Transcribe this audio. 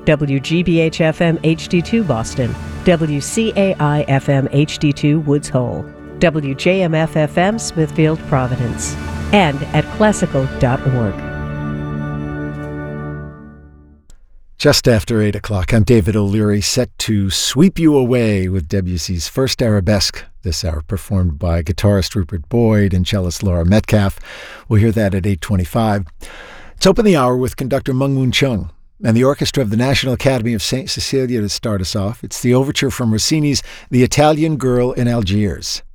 WGBH-FM HD2 Boston, WCAI-FM HD2 Woods Hole, WJMF-FM Smithfield Providence, and at classical.org. Just after 8 o'clock, I'm David O'Leary, set to sweep you away with Debussy's first arabesque, this hour performed by guitarist Rupert Boyd and cellist Laura Metcalf. We'll hear that at 8:25. Let's open the hour with conductor Meng Woon Chung and the orchestra of the National Academy of St. Cecilia to start us off. It's the overture from Rossini's The Italian Girl in Algiers.